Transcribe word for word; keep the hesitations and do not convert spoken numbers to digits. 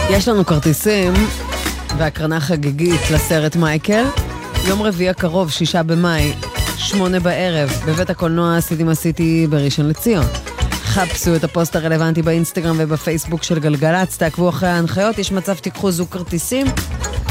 יש לנו כרטיסים והקרנה חגיגית לסרט מייקל. יום רביעי הקרוב, שישה במאי, שמונה בערב, בבית הקולנוע סינימה סיטי בראשון לציון. חפשו את הפוסט הרלוונטי באינסטגרם ובפייסבוק של גלגלצ, תעקבו אחרי ההנחיות, יש מצב תיקחו זוג כרטיסים